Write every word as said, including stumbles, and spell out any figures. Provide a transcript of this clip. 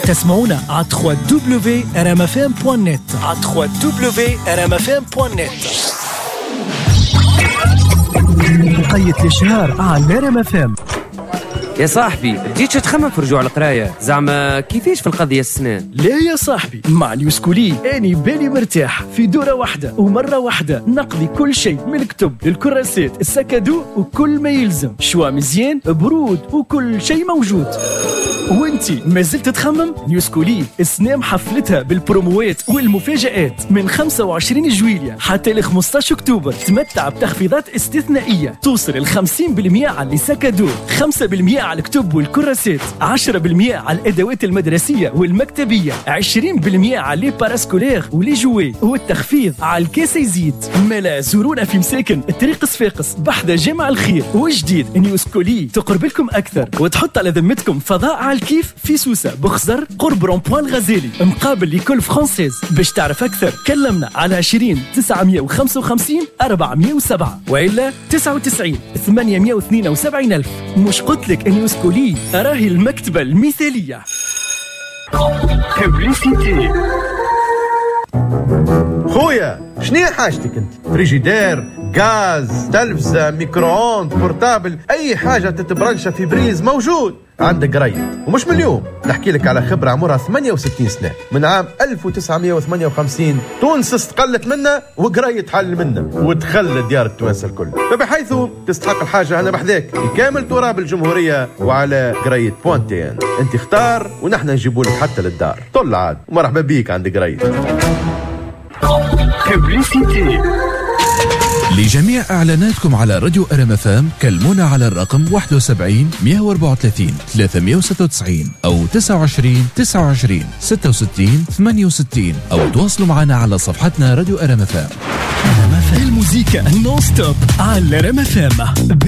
اسمعونا على دبليو دبليو دبليو دوت ار ام اف ام دوت نت على دبليو دبليو دبليو دوت ار ام اف ام دوت نت. قيد الإشهار على ار ام اف ام. يا صاحبي جيتش تخمم في رجوع القراية، زعما كيفاش في القضية السنان؟ لا يا صاحبي، مع نيوسكولي اني بالي مرتاح في دورة واحدة ومرة واحدة نقضي كل شيء من الكتب للكراسات السكادو وكل ما يلزم، شوا مزيان برود وكل شيء موجود. وانتي ما زلت تخمم؟ نيوسكولي السنة محفلتها بالبروموات والمفاجآت من خمسة وعشرين جويلية حتى ل خمسطاش أكتوبر. تمتع بتخفيضات استثنائية توصل ل خمسين بالمئة على السكادو، خمسة بالمئة على الكتب والكراسات، عشرة بالمئة على الأدوات المدرسية والمكتبية، عشرين بالمئة على لي باراسكولير ولي جوي، والتخفيض على الكاس يزيد. ملا زورونا في مساكن الطريق صفاقس بحذا جامع الخير. وجديد نيوسكولي تقرب لكم أكثر وتحط على ذمتكم فضاء على الكيف في سوسة بخزر قرب رون-بوان الغزالي مقابل ليكول فرانسيز. باش تعرف أكثر كلمنا على عشرين تسعمية وخمسة وخمسين أربعمية وسبعة وإلا تسعة وتسعين ثمانمية واثنين وسبعين ألف. مش قلت لك نيوسكولي راهي المكتبة المثالية. ببليسيتي. خويا شنو حاجتك انت؟ فريجيدير، غاز، تلفزة، ميكرووند، بورتابل، اي حاجة تتبرنشة في بريز موجود عندك قريت. ومش من اليوم، نحكي لك على خبرة عمرها ثمانية وستين سنة. من عام ألف وتسعمية وثمانية وخمسين تونس استقلت منا وقريت حل منا وتخلى ديار التوانسة الكل، فبحيث تستحق الحاجة أنا بحذاك بكامل تراب الجمهورية وعلى قريت بوانتين. انت اختار ونحن نجيبوا لك حتى للدار. طل عاد ومرحبا بيك عند قريت. ببليسيتي. لجميع إعلاناتكم على راديو ار ام اف ام كلمونا على الرقم واحد وسبعين مية وأربعة وثلاثين ثلاثمية وستة وتسعين أو تسعة وعشرين تسعة وعشرين ستة وستين ثمانية وستين أو تواصلوا معنا على صفحتنا راديو ار ام اف ام. الموسيقى نون ستوب على ار ام اف ام.